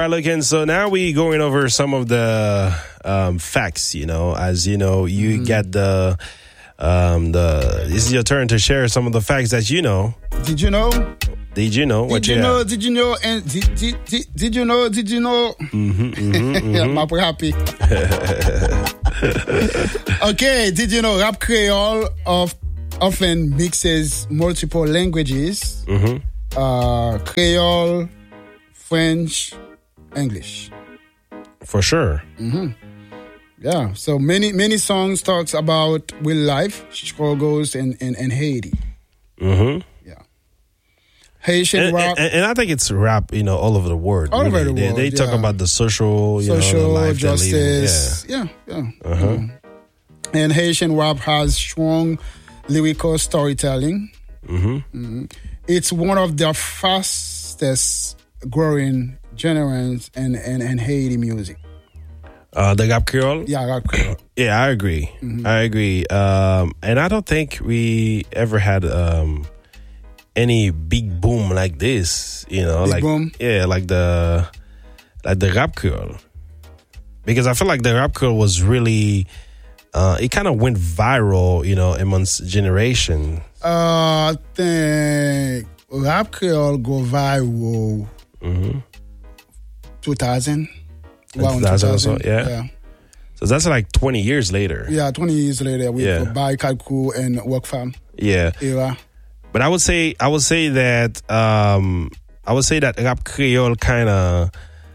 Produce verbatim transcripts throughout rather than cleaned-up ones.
right, look, and so now we going over some of the um, facts, you know, as you know, you mm. get the, um, the, this is your turn to share some of the facts that you know. Did you know? Did you know? What did you, you know? have? Did you know? And did, did, did, did you know? Did you know? Mm-hmm, mm-hmm, mm-hmm. I'm happy. Okay, did you know Rap Creole of often mixes multiple languages? Mm-hmm. Uh, Creole, French, English. For sure. Mm-hmm. Yeah. So many many songs talks about real life struggles in, in, in Haiti. Mm-hmm. Haitian and, rap. And, and I think it's rap, you know, all over the world. All really. over the they, world, They talk yeah. about the social, you social know, the life justice. Yeah, yeah. yeah. Uh-huh. yeah. And Haitian rap has strong lyrical storytelling. Mm-hmm. Mm-hmm. It's one of the fastest growing genres in, in, in Haiti music. Uh, the Rap Creole? Yeah, Rap Creole. Yeah, I agree. Mm-hmm. I agree. Um, and I don't think we ever had... Um, any big boom like this, you know, big like boom? yeah, like the like the Rap Creole, because I feel like the Rap Creole was really uh, it kind of went viral, you know, amongst generation. Uh, I think Rap Creole go viral Mm-hmm. two thousand. Wow, two thousand or so, yeah. yeah. So that's like twenty years later. Yeah, twenty years later with yeah. Barricade Crew and Work Fam. Yeah. Era. But I would say I would say that um, I would say that Rap Creole kind of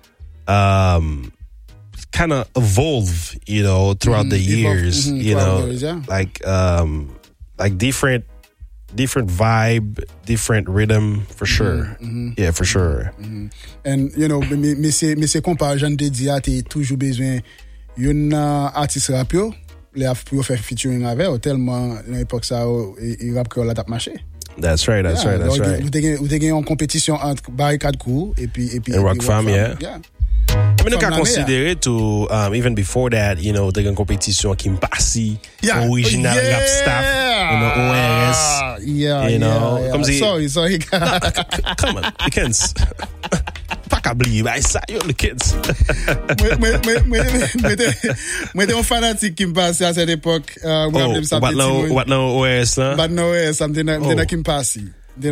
um, kind of evolved, you know, throughout mm, the years. Mm-hmm, you know, years, yeah. like um, like different different vibe, different rhythm for sure. Mm-hmm, yeah, for sure. Mm-hmm. And you know, mais c'est mais c'est comparé Jean de dia t'es toujours besoin une artiste rap yo, les pour faire featuring avec tellement l'époque ça il rap Creole a tap marché. That's right, that's yeah, right, that's right. Vous avez une compétition entre Barricade Crew et puis et puis and Rock Fam, yeah. yeah. I mean, you can consider it to um, even before that, you know, the competition Kimpasi, yeah. original yeah. rap staff, you know, O R S, yeah, you know, yeah, yeah. Comme sorry, sorry. no, come on, the kids. Pas qu'à believe, I saw you, the kids. Moi, j'étais un fanatique Kimpasi à cette époque. Oh, what now? What now? O R S là? But no O R S, I'm doing a Kimpasi.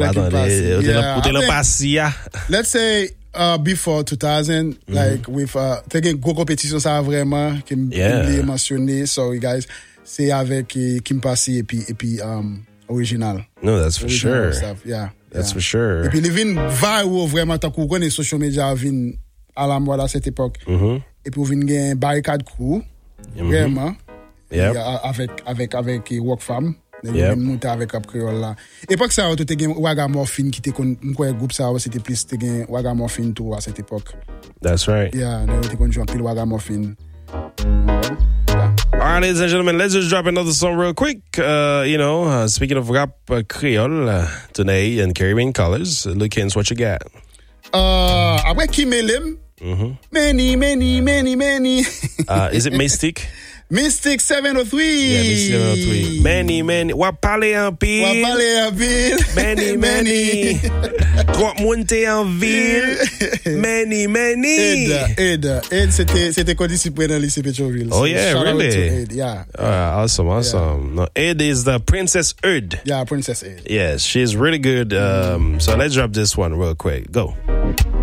Let's say. Uh, before two thousand, mm-hmm. like with uh, taking go compétition ça vraiment qui me mentionné, sorry guys, c'est avec uh, Kimpasi et puis et puis um original. No, that's for sure. Stuff. Yeah, that's yeah. for sure. Et puis les vin viral vraiment tant qu'on connaît social media vin à la mode à cette époque. Mm-hmm. Et puis vin gain Barricade Crew mm-hmm. vraiment. Yeah. Avec avec avec Work Fam. Yep. Monter avec Rap Creole là. Époque ça tu te gen Wagamorphine qui te kon quoi groupe ça c'était plus te gen Wagamorphine tout à cette époque. That's right. Yeah, nous te kon jouer pile Wagamorphine. All right, ladies and gentlemen, let's just drop another song real quick. Uh, you know, uh, speaking of Rap uh, Creole uh, today and Caribbean colors, uh, look Kins, what you got? Uh, après Kimelim. Mm-hmm. Many, many, many, many. uh, is it Mystic? Mystic seven oh three. Yeah, Mystic seven oh three. Many, many. Wapale en pile. Wapale en pile. Many, many. Trois monter en ville. Many, many. Ed, Ed, Ed, c'était, c'était co-disciple dans le lycée Petroville. Oh, yeah, shout really? Out to Ed, yeah. Uh, awesome, awesome. Yeah. No, Ed is the Princess Ed. Yeah, Princess Ed. Yes, she's really good. Um, so let's drop this one real quick. Go.